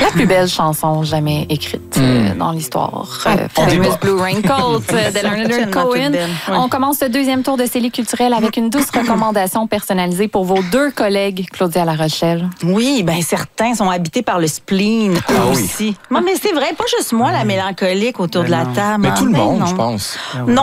la plus belle chanson jamais écrite dans l'histoire. Famous Blue Raincoat de Leonard Cohen. On commence le deuxième tour de Célie culturelle avec une douce recommandation personnalisée pour vos deux collègues, Claudia La Rochelle. Oui, bien certains sont habités par le spleen aussi. Non, mais c'est vrai, pas juste moi, la mélancolique autour de la table. Mais tout le monde, je pense. Non.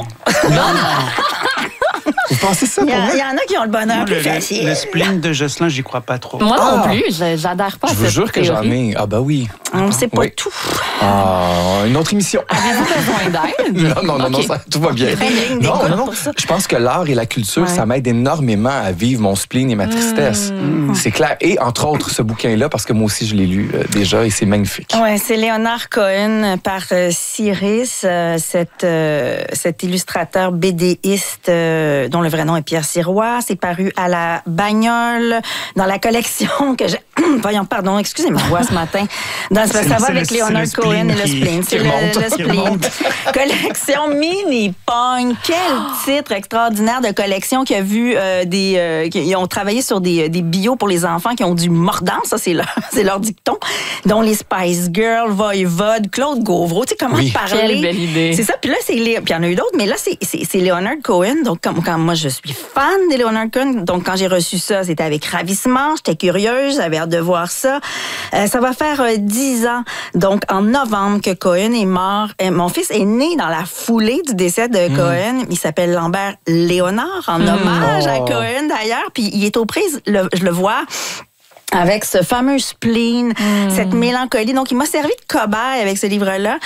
Vous pensez ça pour moi? Il y en a qui ont le bonheur plus facile. Le spleen de Jocelyn, j'y crois pas trop. Moi non plus, j'adhère pas à Je vous jure que j'en ai. Ah bah oui. On sait pas tout. Une autre émission. Avez-vous besoin d'aide? Non, tout va bien. Non. Je pense que l'art et la culture, ça m'aide énormément à vivre mon spleen et ma tristesse. C'est clair. Et entre autres, ce bouquin-là, parce que moi aussi, je l'ai lu déjà et c'est magnifique. Oui, c'est Leonard Cohen par Cyrus, cet illustrateur BDiste dont le vrai nom est Pierre Sirois. C'est paru à la Bagnole dans la collection que j'ai... Voyons, excusez ma voix ce matin. Ça va avec Leonard Cohen et le spleen. C'est le spleen. Collection Mini-Pong. Quel titre extraordinaire de collection qui a vu ils ont travaillé sur des bios pour les enfants qui ont du mordant. Ça, c'est leur dicton. Dont les Spice Girls, Voivode, Claude Gauvreau. Tu sais, comment parler. Quelle belle idée. C'est ça. Puis là, puis il y en a eu d'autres, mais là, c'est Leonard Cohen. Donc, quand moi, je suis fan de Leonard Cohen. Donc, quand j'ai reçu ça, c'était avec ravissement. J'étais curieuse. J'avais hâte de voir ça. Ça va faire 10 ans. Donc, en novembre, que Cohen est mort. Mon fils est né dans la foulée du décès de Cohen. Il s'appelle Lambert Léonard, en hommage à Cohen, d'ailleurs. Puis, il est aux prises, je le vois, avec ce fameux spleen, cette mélancolie. Donc, il m'a servi de cobaye avec ce livre-là.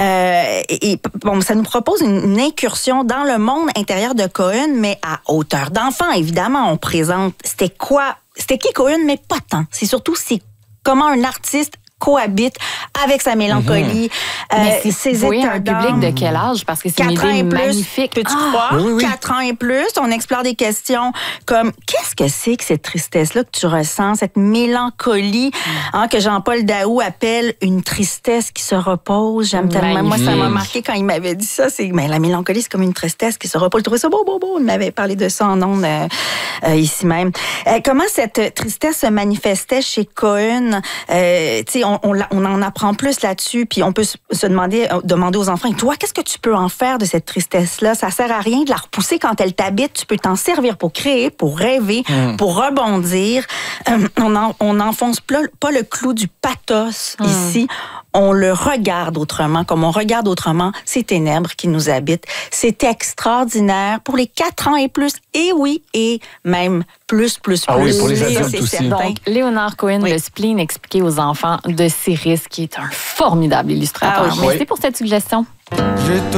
Ça nous propose une incursion dans le monde intérieur de Cohen, mais à hauteur d'enfant, évidemment. On présente c'était qui Cohen, mais pas tant. C'est surtout comment un artiste cohabite avec sa mélancolie. Mais c'est un public de quel âge? Parce que c'est une idée magnifique. Peux-tu croire? Oui. 4 ans et plus. On explore des questions comme qu'est-ce que c'est que cette tristesse-là que tu ressens, cette mélancolie que Jean-Paul Daou appelle une tristesse qui se repose. J'aime tellement. Moi, ça m'a marqué quand il m'avait dit ça. La mélancolie, c'est comme une tristesse qui se repose. Je trouvais ça beau. Il m'avait parlé de ça en ondes ici même. Comment cette tristesse se manifestait chez Cohen? On en apprend plus là-dessus, puis on peut se demander aux enfants, toi, qu'est-ce que tu peux en faire de cette tristesse-là? Ça sert à rien de la repousser quand elle t'habite. Tu peux t'en servir pour créer, pour rêver, pour rebondir. On n'enfonce pas le clou du pathos ici. On le regarde autrement, comme on regarde autrement ces ténèbres qui nous habitent. C'est extraordinaire pour les 4 ans et plus. Et oui, et même plus. Oui, pour les adultes aussi. Donc, Leonard Cohen, le spleen expliqué aux enfants de Cyrus, qui est un formidable illustrateur. Merci pour cette suggestion.